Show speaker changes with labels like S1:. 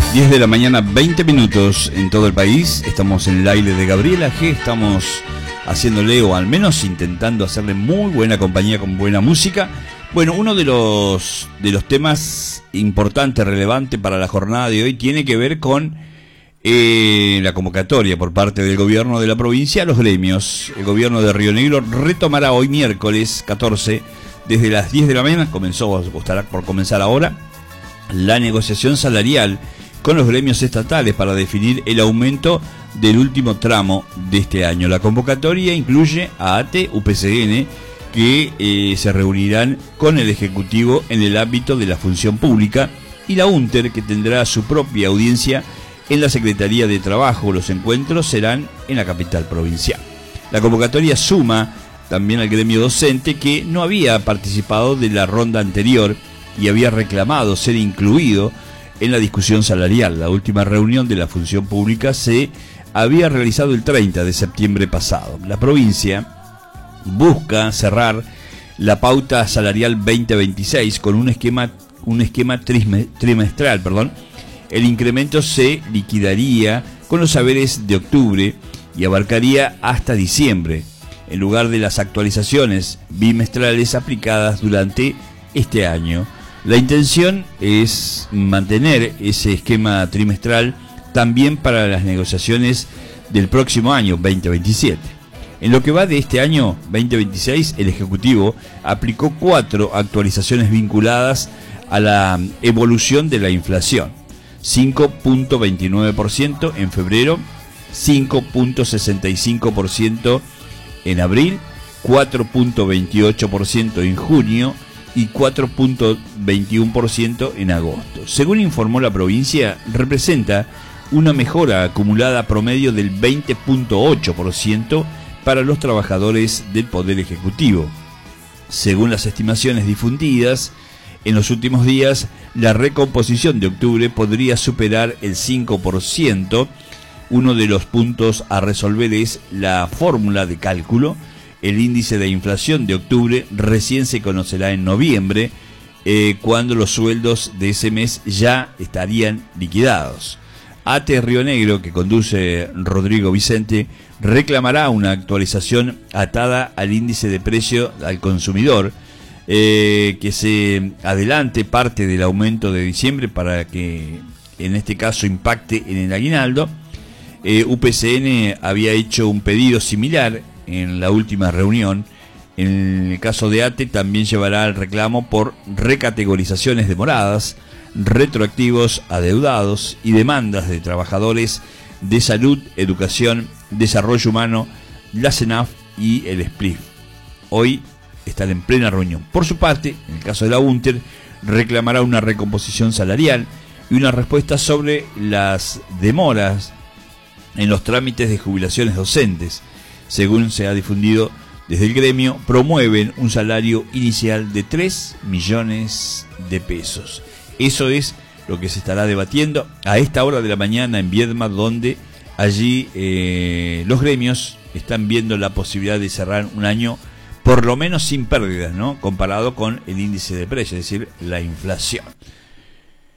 S1: 10 de la mañana, 20 minutos en todo el país. Estamos en el aire de Gabriela G. Estamos haciéndole, o al menos intentando hacerle muy buena compañía con buena música. Bueno, uno de los temas importantes, relevantes para la jornada de hoy tiene que ver con la convocatoria por parte del gobierno de la provincia a los gremios. El gobierno de Río Negro retomará hoy miércoles 14 desde las 10 de la mañana, estará por comenzar ahora, la negociación salarial con los gremios estatales para definir el aumento del último tramo de este año. La convocatoria incluye a ATE, UPCN, que se reunirán con el Ejecutivo en el ámbito de la función pública, y la UNTER, que tendrá su propia audiencia en la Secretaría de Trabajo. Los encuentros serán en la capital provincial. La convocatoria suma también al gremio docente, que no había participado de la ronda anterior y había reclamado ser incluido en la discusión salarial. La última reunión de la función pública se había realizado el 30 de septiembre pasado. La provincia busca cerrar la pauta salarial 2026 con un esquema trimestral. El incremento se liquidaría con los saberes de octubre y abarcaría hasta diciembre, en lugar de las actualizaciones bimestrales aplicadas durante este año. La intención es mantener ese esquema trimestral también para las negociaciones del próximo año 2027. En lo que va de este año 2026, el Ejecutivo aplicó 4 actualizaciones vinculadas a la evolución de la inflación: 5.29% en febrero, 5.65% en abril, 4.28% en junio y 4.21% en agosto. Según informó la provincia, representa una mejora acumulada promedio del 20.8% para los trabajadores del Poder Ejecutivo. Según las estimaciones difundidas en los últimos días, la recomposición de octubre podría superar el 5%. Uno de los puntos a resolver es la fórmula de cálculo. El índice de inflación de octubre recién se conocerá en noviembre, cuando los sueldos de ese mes ya estarían liquidados. ATE Río Negro, que conduce Rodrigo Vicente, reclamará una actualización atada al índice de precio al consumidor, que se adelante parte del aumento de diciembre para que en este caso impacte en el aguinaldo. UPCN había hecho un pedido similar en la última reunión. En el caso de ATE también llevará el reclamo por recategorizaciones demoradas, retroactivos adeudados y demandas de trabajadores de salud, educación, desarrollo humano, la CENAF y el SPLIF. Hoy están en plena reunión. Por su parte, en el caso de la UNTER, reclamará una recomposición salarial y una respuesta sobre las demoras en los trámites de jubilaciones docentes. Según se ha difundido desde el gremio, promueven un salario inicial de 3 millones de pesos. Eso es lo que se estará debatiendo a esta hora de la mañana en Viedma, donde allí los gremios están viendo la posibilidad de cerrar un año por lo menos sin pérdidas, ¿no?, comparado con el índice de precios, es decir, la inflación.